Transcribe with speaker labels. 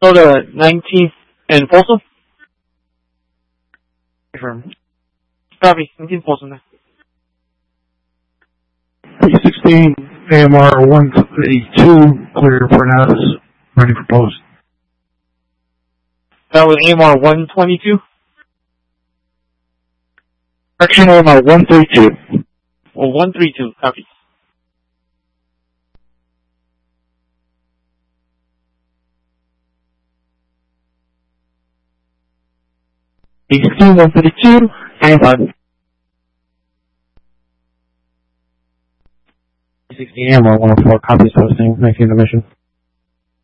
Speaker 1: So the 19th and Folsom? Confirm. Copy, 19th Folsom.
Speaker 2: 316 AMR 132, clear for analysis, ready for post.
Speaker 1: That was AMR 122?
Speaker 2: Correction, AMR 132.
Speaker 1: Oh, 132, copy.
Speaker 2: H16 132, AMR 316 AMR 104, copies posting, making the mission.